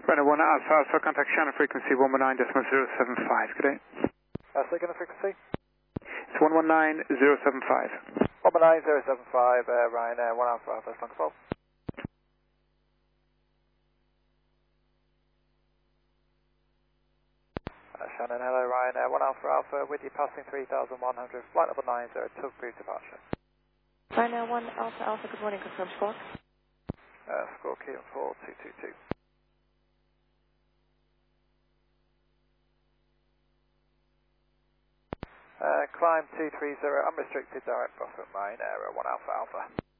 Ryanair 1 Alpha Alpha, contact Shannon frequency 119.075. Good day. Second frequency? It's 119.075. 119.075, Ryanair 1 Alpha Alpha, flank 12. Shannon, hello, Ryanair 1 Alpha Alpha, with you passing 3,100, flight level 90, Tugbury departure. Ryanair 1 Alpha Alpha, good morning, confirm score. Score key 4222. Climb 230, unrestricted direct profit, Ryanair 1 Alpha Alpha.